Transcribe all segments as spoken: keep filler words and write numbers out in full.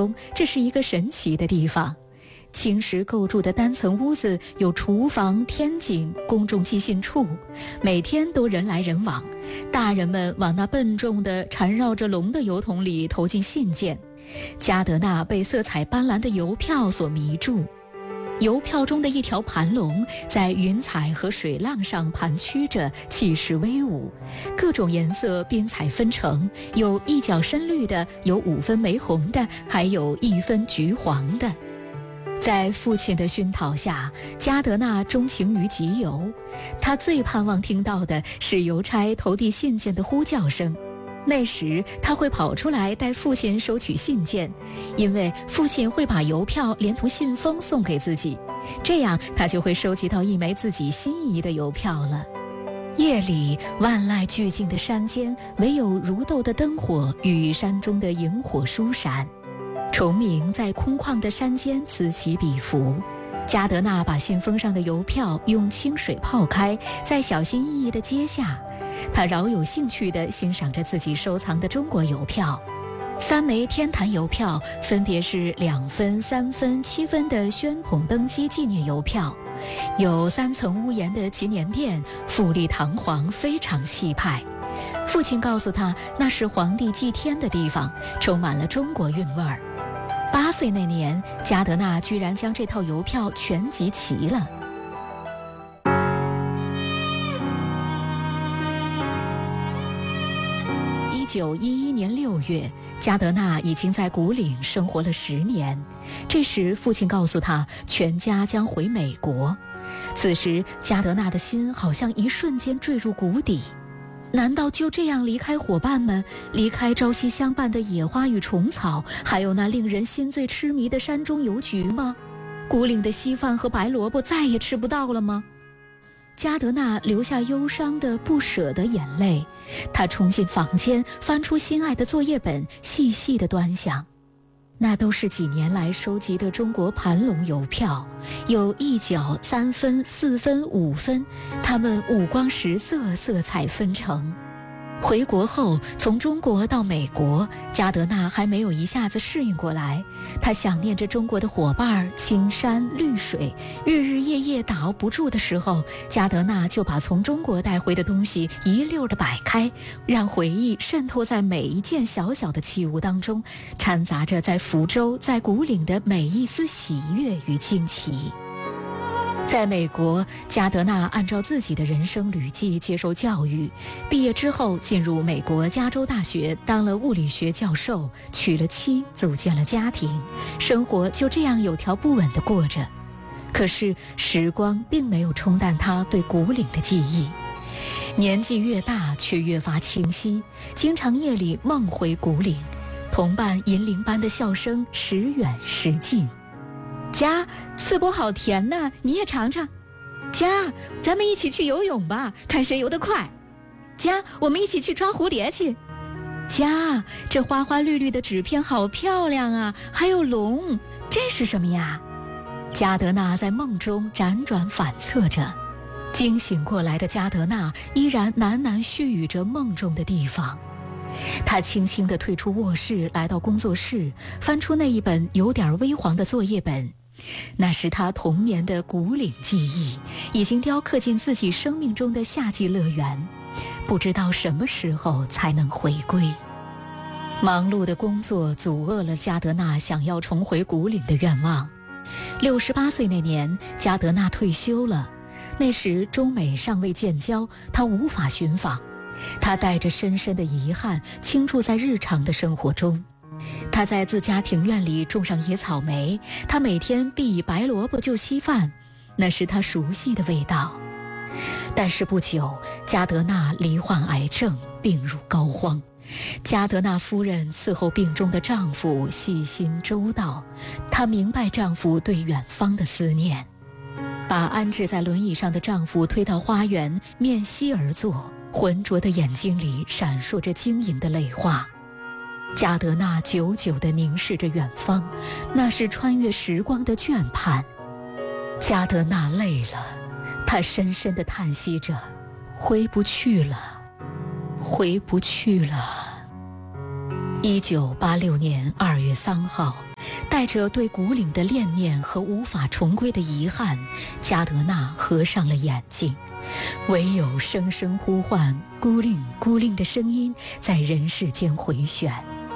宫，这是一个神奇的地方。青石构筑的单层屋子有厨房、天井、公众寄信处，每天都人来人往。大人们往那笨重的缠绕着龙的邮筒里投进信件，加德纳被色彩斑斓的邮票所迷住。邮票中的一条盘龙在云彩和水浪上盘曲着，气势威武，各种颜色边彩纷呈，有一角深绿的，有五分玫红的，还有一分橘黄的。在父亲的熏陶下，加德纳钟情于集邮。他最盼望听到的是邮差投递信件的呼叫声。那时他会跑出来带父亲收取信件，因为父亲会把邮票连同信封送给自己，这样他就会收集到一枚自己心仪的邮票了。夜里万籁俱静的山间，唯有如豆的灯火与山中的萤火疏闪。虫鸣在空旷的山间此起彼伏。加德纳把信封上的邮票用清水泡开，再小心翼翼地揭下。他饶有兴趣地欣赏着自己收藏的中国邮票。三枚天坛邮票分别是两分、三分、七分的宣统登基纪念邮票，有三层屋檐的祈年殿，富丽堂皇，非常气派。父亲告诉他，那是皇帝祭天的地方，充满了中国韵味儿。八岁那年，加德纳居然将这套邮票全集齐了。一九一一年六月，加德纳已经在古岭生活了十年。这时，父亲告诉他，全家将回美国。此时，加德纳的心好像一瞬间坠入谷底。难道就这样离开伙伴们，离开朝夕相伴的野花与虫草，还有那令人心醉痴迷的山中邮局吗？古岭的稀饭和白萝卜再也吃不到了吗？加德纳流下忧伤的不舍的眼泪，他冲进房间，翻出心爱的作业本，细细地端详。那都是几年来收集的中国盘龙邮票，有一角、三分、四分、五分，它们五光十色，色彩纷呈。回国后，从中国到美国，加德纳还没有一下子适应过来。他想念着中国的伙伴，青山绿水，日日夜夜打熬不住的时候，加德纳就把从中国带回的东西一溜地摆开，让回忆渗透在每一件小小的器物当中，掺杂着在福州、在古岭的每一丝喜悦与惊奇。在美国，加德纳按照自己的人生旅迹接受教育，毕业之后进入美国加州大学当了物理学教授，娶了妻，组建了家庭，生活就这样有条不紊地过着。可是时光并没有冲淡他对古岭的记忆，年纪越大却越发清晰，经常夜里梦回古岭，同伴银铃般的笑声时远时近。家，淄博好甜呢，你也尝尝。家，咱们一起去游泳吧，看谁游得快。家，我们一起去抓蝴蝶去。家，这花花绿绿的纸片好漂亮啊，还有龙，这是什么呀？加德纳在梦中辗转反侧着，惊醒过来的加德纳依然喃喃絮语着梦中的地方。他轻轻地退出卧室，来到工作室，翻出那一本有点微黄的作业本。那是他童年的古岭记忆，已经雕刻进自己生命中的夏季乐园，不知道什么时候才能回归。忙碌的工作阻遏了加德纳想要重回古岭的愿望。六十八岁那年，加德纳退休了。那时中美尚未建交，他无法寻访。他带着深深的遗憾倾注在日常的生活中。他在自家庭院里种上野草莓，他每天必以白萝卜就稀饭，那是他熟悉的味道。但是不久，加德纳罹患癌症，病入膏肓。加德纳夫人伺候病中的丈夫细心周到，她明白丈夫对远方的思念，把安置在轮椅上的丈夫推到花园，面膝而坐，浑浊的眼睛里闪烁着晶莹的泪花。加德纳久久地凝视着远方，那是穿越时光的眷盼。加德纳累了，他深深地叹息着，回不去了，回不去了。一九八六年二月三号， 带着对古岭的恋念和无法重归的遗憾，加德纳合上了眼睛，唯有声声呼唤“孤岭，孤岭”的声音在人世间回旋。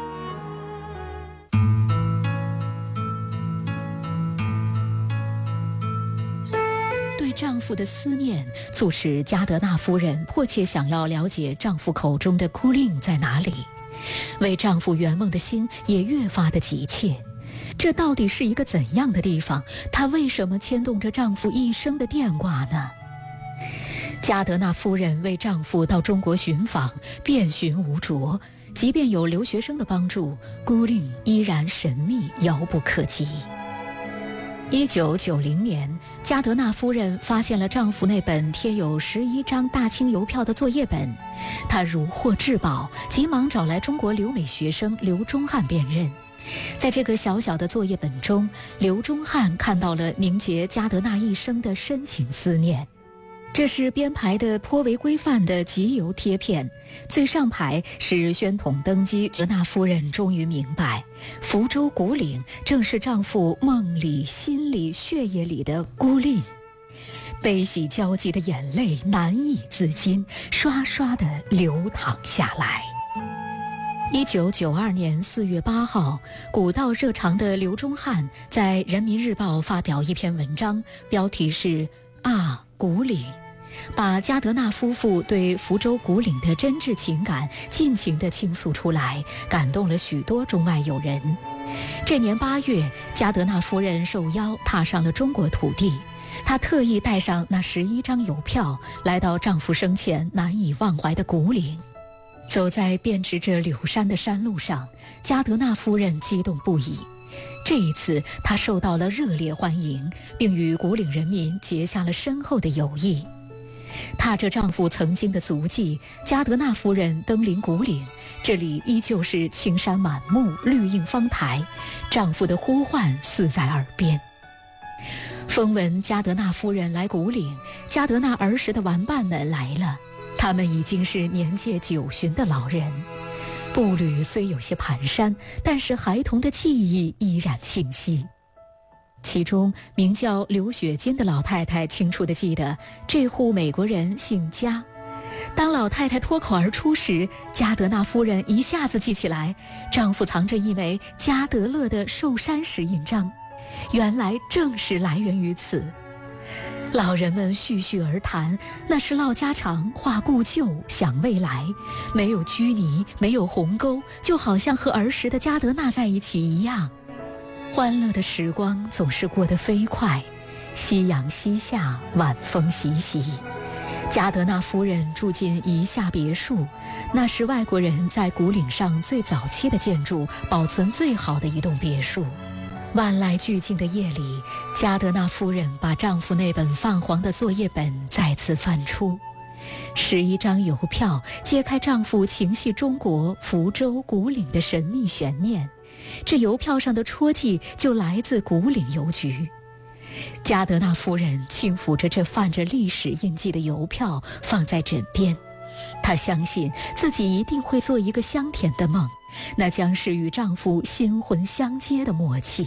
对丈夫的思念促使加德纳夫人迫切想要了解丈夫口中的孤岭在哪里，为丈夫圆梦的心也越发的急切。这到底是一个怎样的地方？她为什么牵动着丈夫一生的惦挂呢？加德纳夫人为丈夫到中国寻访，遍寻无着，即便有留学生的帮助，孤岭依然神秘遥不可及。一九九零年，加德纳夫人发现了丈夫那本贴有十一张大清邮票的作业本，她如获至宝，急忙找来中国留美学生刘忠汉辨认。在这个小小的作业本中，刘忠汉看到了凝结加德纳一生的深情思念。这是编排的颇为规范的集邮贴片，最上排是宣统登基，加德纳夫人终于明白，福州古岭正是丈夫梦里、心里、血液里的孤岭。悲喜交集的眼泪难以自禁，刷刷地流淌下来。一九九二年四月八号，古道热肠的刘忠汉在《人民日报》发表一篇文章，标题是啊古岭，把加德纳夫妇对福州古岭的真挚情感尽情地倾诉出来，感动了许多中外友人。这年八月，加德纳夫人受邀踏上了中国土地，她特意带上那十一张邮票，来到丈夫生前难以忘怀的古岭。走在遍植着柳杉的山路上，加德纳夫人激动不已。这一次，她受到了热烈欢迎，并与古岭人民结下了深厚的友谊。踏着丈夫曾经的足迹，加德纳夫人登临古岭，这里依旧是青山满目，绿荫芳台，丈夫的呼唤似在耳边。风闻加德纳夫人来古岭，加德纳儿时的玩伴们来了，他们已经是年届九旬的老人。步履虽有些蹒跚，但是孩童的记忆依然清晰。其中名叫刘雪金的老太太清楚地记得，这户美国人姓加。当老太太脱口而出时，加德纳夫人一下子记起来，丈夫藏着一枚加德勒的寿山石印章，原来正是来源于此。老人们絮絮而谈，那是唠家常，话故旧，想未来，没有拘泥，没有鸿沟，就好像和儿时的加德纳在一起一样。欢乐的时光总是过得飞快，夕阳西下，晚风习习。加德纳夫人住进宜夏别墅，那是外国人在古岭上最早期的建筑，保存最好的一栋别墅。万籁俱静的夜里，加德纳夫人把丈夫那本泛黄的作业本再次翻出，十一张邮票揭开丈夫情系中国福州古岭的神秘悬念。这邮票上的戳记就来自古岭邮局。加德纳夫人轻抚着这泛着历史印记的邮票，放在枕边。她相信自己一定会做一个香甜的梦，那将是与丈夫心魂相接的默契。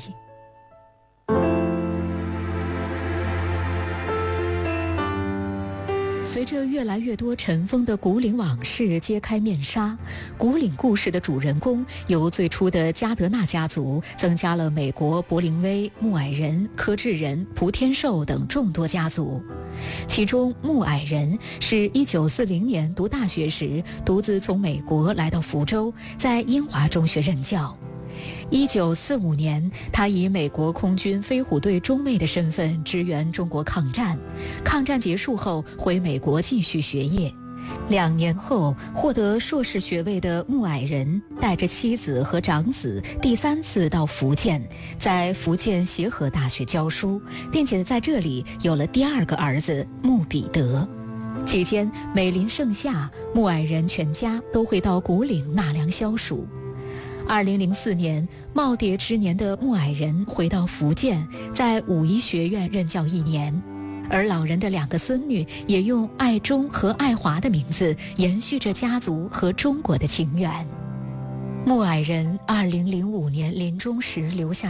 随着越来越多尘封的古岭往事揭开面纱，古岭故事的主人公由最初的加德纳家族增加了美国柏林威、穆矮人、柯志仁、蒲天寿等众多家族。其中穆矮人是一九四零年读大学时独自从美国来到福州，在英华中学任教。一九四五年，他以美国空军飞虎队中尉的身份支援中国抗战。抗战结束后，回美国继续学业。两年后，获得硕士学位的穆矮人带着妻子和长子第三次到福建，在福建协和大学教书，并且在这里有了第二个儿子穆彼得。期间，每临盛夏，穆矮人全家都会到古岭纳凉消暑。二零零四年，耄耋之年的穆矮人回到福建，在武夷学院任教一年，而老人的两个孙女也用爱忠和爱华的名字延续着家族和中国的情缘。穆矮人二零零五年临终时留下